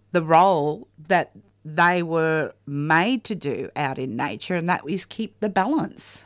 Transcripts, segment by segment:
the role that they were made to do out in nature, and that is keep the balance,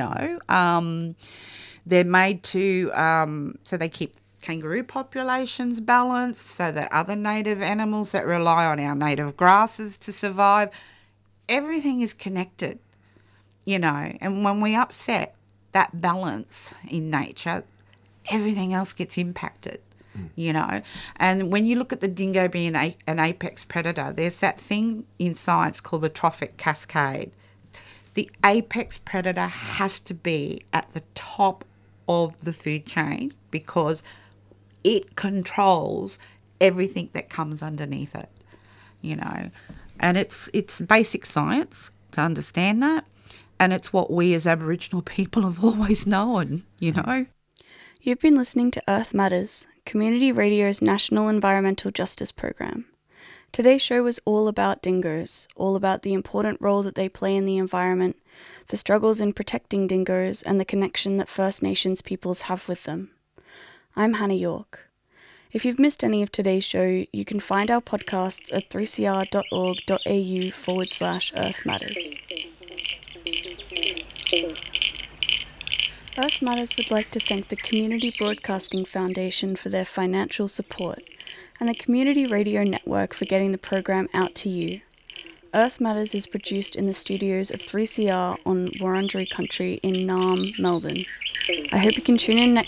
They're made to, so they keep kangaroo populations balanced so that other native animals that rely on our native grasses to survive, everything is connected, and when we upset that balance in nature, everything else gets impacted. And when you look at the dingo being an apex predator, there's that thing in science called the trophic cascade. The apex predator has to be at the top of the food chain because it controls everything that comes underneath it, And it's basic science to understand that, and it's what we as Aboriginal people have always known, You've been listening to Earth Matters, Community Radio's National Environmental Justice Program. Today's show was all about dingoes, all about the important role that they play in the environment, the struggles in protecting dingoes, and the connection that First Nations peoples have with them. I'm Hannah York. If you've missed any of today's show, you can find our podcasts at 3cr.org.au/Earth Matters. Earth Matters would like to thank the Community Broadcasting Foundation for their financial support, and the Community Radio Network for getting the program out to you. Earth Matters is produced in the studios of 3CR on Wurundjeri Country in Naarm, Melbourne. I hope you can tune in next